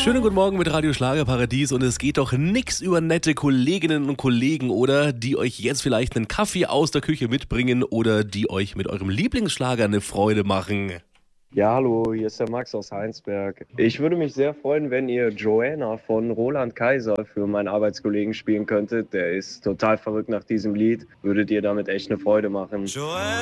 Schönen guten Morgen mit Radio Schlagerparadies und es geht doch nix über nette Kolleginnen und Kollegen, oder? Die euch jetzt vielleicht einen Kaffee aus der Küche mitbringen oder die euch mit eurem Lieblingsschlager eine Freude machen. Ja, hallo, hier ist der Max aus Heinsberg. Ich würde mich sehr freuen, wenn ihr Joanna von Roland Kaiser für meinen Arbeitskollegen spielen könntet. Der ist total verrückt nach diesem Lied. Würdet ihr damit echt eine Freude machen? Joanna.